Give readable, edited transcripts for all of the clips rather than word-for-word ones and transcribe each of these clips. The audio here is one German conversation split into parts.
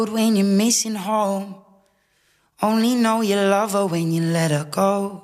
When you're missing home, only know you love her when you let her go.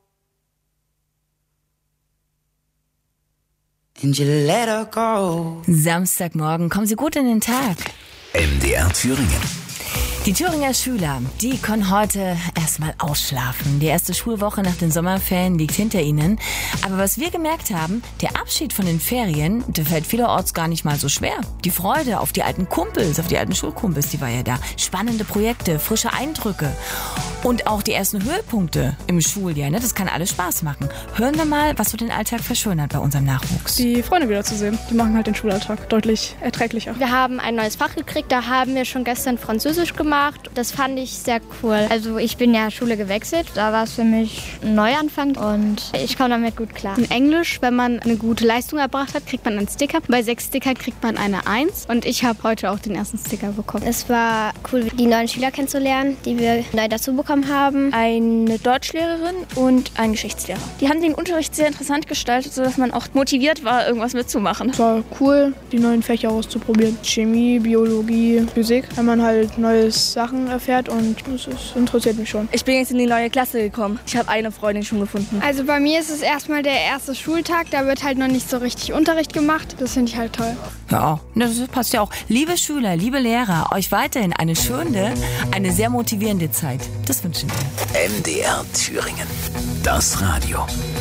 And you let her go. Samstagmorgen, kommen Sie gut in den Tag. MDR Thüringen. Die Thüringer Schüler, die können heute erstmal ausschlafen. Die erste Schulwoche nach den Sommerferien liegt hinter ihnen. Aber was wir gemerkt haben, der Abschied von den Ferien, der fällt vielerorts gar nicht mal so schwer. Die Freude auf die alten Kumpels, auf die alten Schulkumpels, die war ja da. Spannende Projekte, frische Eindrücke. Und auch die ersten Höhepunkte im Schuljahr, ne? Das kann alles Spaß machen. Hören wir mal, was so den Alltag verschönert bei unserem Nachwuchs. Die Freunde wiederzusehen, die machen halt den Schulalltag deutlich erträglicher. Wir haben ein neues Fach gekriegt, da haben wir schon gestern Französisch gemacht. Das fand ich sehr cool. Also ich bin ja Schule gewechselt, da war es für mich ein Neuanfang und ich komme damit gut klar. In Englisch, wenn man eine gute Leistung erbracht hat, kriegt man einen Sticker. Bei 6 Stickern kriegt man eine 1 und ich habe heute auch den ersten Sticker bekommen. Es war cool, die neuen Schüler kennenzulernen, die wir neu dazu bekommen haben. Eine Deutschlehrerin und ein Geschichtslehrer. Die haben den Unterricht sehr interessant gestaltet, sodass man auch motiviert war, irgendwas mitzumachen. Es war cool, die neuen Fächer auszuprobieren. Chemie, Biologie, Physik, wenn man halt neue Sachen erfährt und das interessiert mich schon. Ich bin jetzt in die neue Klasse gekommen. Ich habe eine Freundin schon gefunden. Also bei mir ist es erstmal der erste Schultag, da wird halt noch nicht so richtig Unterricht gemacht. Das finde ich halt toll. Ja, das passt ja auch. Liebe Schüler, liebe Lehrer, euch weiterhin eine schöne, eine sehr motivierende Zeit. Das wünschen wir. MDR Thüringen. Das Radio.